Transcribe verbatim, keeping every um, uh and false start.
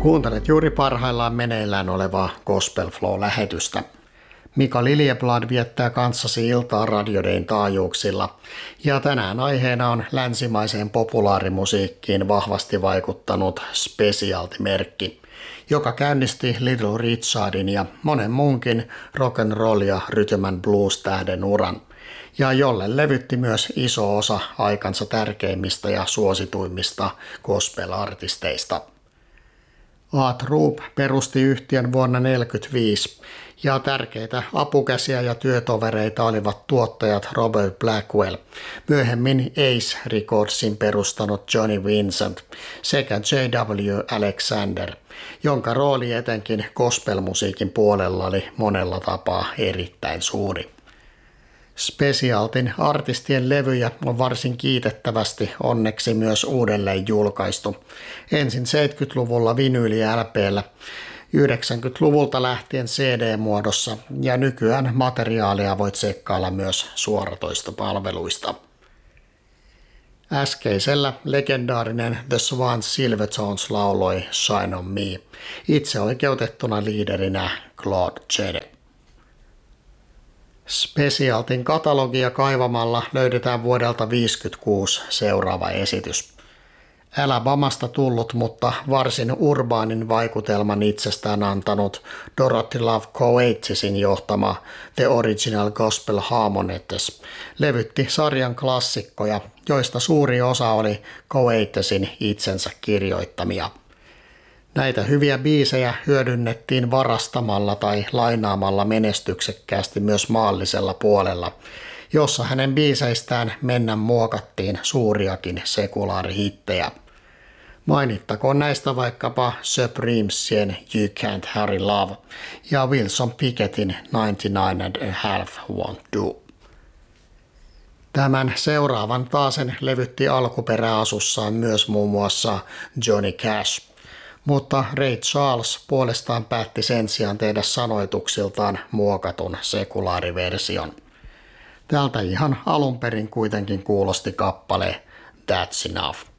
Kuuntelet juuri parhaillaan meneillään olevaa Gospel Flow-lähetystä. Mika Liljeblad viettää kanssasi iltaa radiodein taajuuksilla, ja tänään aiheena on länsimaiseen populaarimusiikkiin vahvasti vaikuttanut Specialty-merkki, joka käynnisti Little Richardin ja monen muunkin rock'n'roll ja rhythm and blues tähden uran, ja jolle levytti myös iso osa aikansa tärkeimmistä ja suosituimmista gospel-artisteista. Art Rupe perusti yhtiön vuonna tuhatyhdeksänsataaneljäkymmentäviisi, ja tärkeitä apukäsiä ja työtovereita olivat tuottajat Robert Blackwell, myöhemmin Ace Recordsin perustanut Johnny Vincent sekä J W Alexander, jonka rooli etenkin gospelmusiikin puolella oli monella tapaa erittäin suuri. Specialtyn artistien levyjä on varsin kiitettävästi onneksi myös uudelleen julkaistu. Ensin seitsemänkymmentäluvulla vinyyli L P:llä, yhdeksänkymmentäluvulta lähtien C D-muodossa ja nykyään materiaalia voit tsekkailla myös suoratoistopalveluista. Äskeisellä legendaarinen The Swans Silvertones lauloi Shine on Me, itse oikeutettuna liiderinä Claude Jede. Specialtyn katalogia kaivamalla löydetään vuodelta tuhatyhdeksänsataaviisikymmentäkuusi seuraava esitys. Alabamasta tullut, mutta varsin urbaanin vaikutelman itsestään antanut Dorothy Love Coatesin johtama The Original Gospel Harmonettes levytti sarjan klassikkoja, joista suuri osa oli Coatesin itsensä kirjoittamia. Näitä hyviä biisejä hyödynnettiin varastamalla tai lainaamalla menestyksekkäästi myös maallisella puolella, jossa hänen biiseistään mennä muokattiin suuriakin sekulaarihittejä. Mainittakoon näistä vaikkapa Supremesien You Can't Hurry Love ja Wilson Pickettin ninety-nine and a half Won't Do. Tämän seuraavan taasen levytti alkuperäasussaan myös muun muassa Johnny Cash, mutta Ray Charles puolestaan päätti sen sijaan tehdä sanoituksiltaan muokatun sekulaariversion. Tältä ihan alun perin kuitenkin kuulosti kappale That's Enough.